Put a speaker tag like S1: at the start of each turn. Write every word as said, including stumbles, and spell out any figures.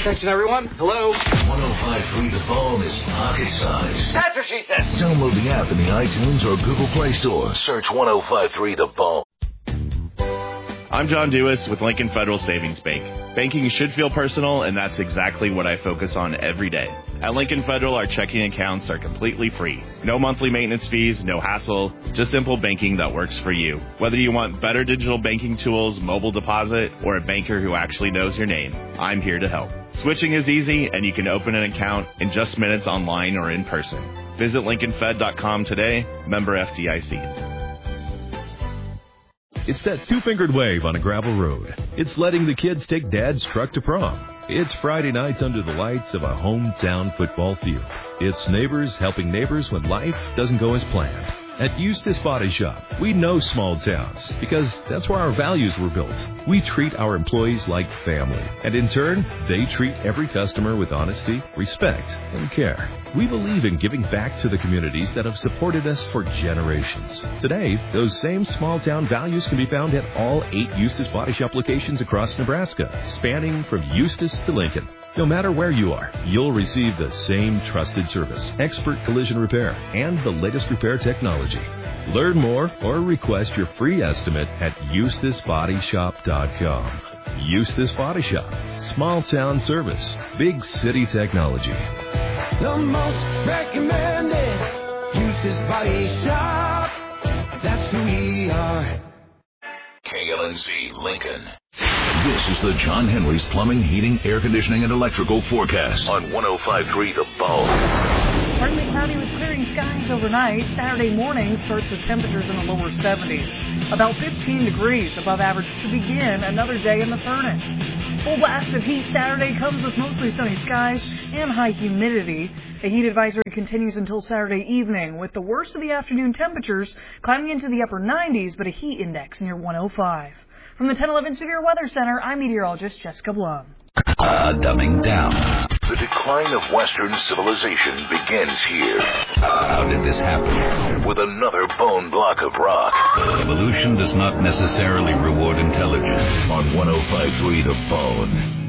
S1: Attention, everyone. Hello.
S2: one oh five point three The Bone is pocket size.
S1: That's what she said.
S2: Download the app in the iTunes or Google Play Store. Search one oh five point three The Bone.
S3: I'm John Dewis with Lincoln Federal Savings Bank. Banking should feel personal, and that's exactly what I focus on every day. At Lincoln Federal, our checking accounts are completely free. No monthly maintenance fees, no hassle, just simple banking that works for you. Whether you want better digital banking tools, mobile deposit, or a banker who actually knows your name, I'm here to help. Switching is easy, and you can open an account in just minutes online or in person. Visit lincoln fed dot com today, member F D I C.
S4: It's that two-fingered wave on a gravel road. It's letting the kids take Dad's truck to prom. It's Friday nights under the lights of a hometown football field. It's neighbors helping neighbors when life doesn't go as planned. At Eustis Body Shop, we know small towns because that's where our values were built. We treat our employees like family, and in turn, they treat every customer with honesty, respect, and care. We believe in giving back to the communities that have supported us for generations. Today, those same small-town values can be found at all eight Eustis Body Shop locations across Nebraska, spanning from Eustis to Lincoln. No matter where you are, you'll receive the same trusted service, expert collision repair, and the latest repair technology. Learn more or request your free estimate at eustis body shop dot com. Eustis Body Shop. Small town service. Big city technology.
S5: The most recommended Eustis Body Shop. That's who we are.
S2: K L N Z Lincoln. This is the John Henry's Plumbing, Heating, Air Conditioning, and Electrical Forecast on one oh five point three The Bone.
S6: Partly cloudy with clearing skies overnight. Saturday morning starts with temperatures in the lower seventies. About fifteen degrees above average to begin another day in the furnace. Full blast of heat Saturday comes with mostly sunny skies and high humidity. A heat advisory continues until Saturday evening, with the worst of the afternoon temperatures climbing into the upper nineties, but a heat index near one oh five. From the ten eleven Severe Weather Center, I'm meteorologist Jessica Blum.
S2: Uh, dumbing down. The decline of Western civilization begins here. How did this happen? With another bone block of rock. Evolution does not necessarily reward intelligence. On one oh five point three The Bone.